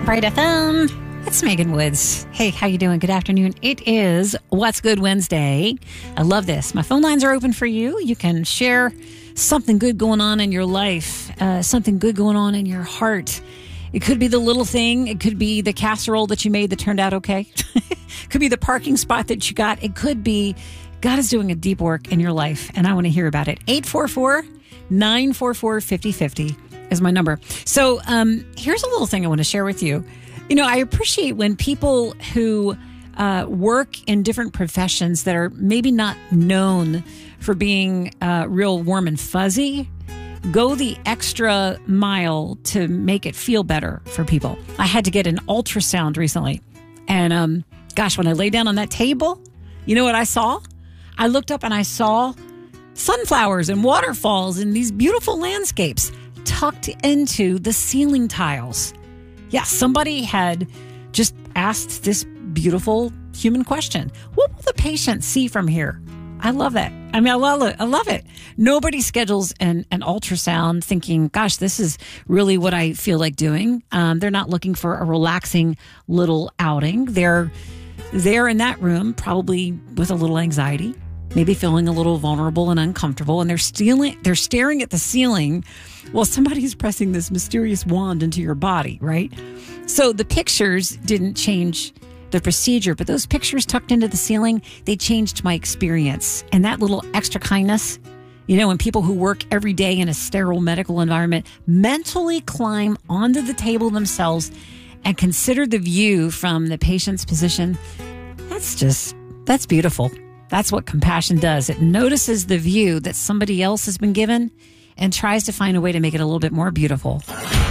Bright FM. It's Megan Woods. Hey, how you doing? Good afternoon. It is What's Good Wednesday. I love this. My phone lines are open for you. You can share something good going on in your life, something good going on in your heart. It could be the little thing. It could be the casserole that you made that turned out okay. It could be the parking spot that you got. It could be God is doing a deep work in your life, and I want to hear about it. 844-944-5050 is my number. So here's a little thing I want to share with you. You know, I appreciate when people who work in different professions that are maybe not known for being real warm and fuzzy go the extra mile to make it feel better for people. I had to get an ultrasound recently. And gosh, when I lay down on that table, you know what I saw? I looked up and I saw sunflowers and waterfalls and these beautiful landscapes tucked into the ceiling tiles. Yeah, somebody had just asked this beautiful human question. What will the patient see from here? I love that. I mean, I love it. Nobody schedules an ultrasound thinking, gosh, this is really what I feel like doing. They're not looking for a relaxing little outing. They're there in that room, probably with a little anxiety, maybe feeling a little vulnerable and uncomfortable. And they're staring at the ceiling while somebody's pressing this mysterious wand into your body, right? So the pictures didn't change the procedure, but those pictures tucked into the ceiling, they changed my experience. And that little extra kindness, you know, when people who work every day in a sterile medical environment mentally climb onto the table themselves and consider the view from the patient's position, that's beautiful. That's what compassion does. It notices the view that somebody else has been given and tries to find a way to make it a little bit more beautiful.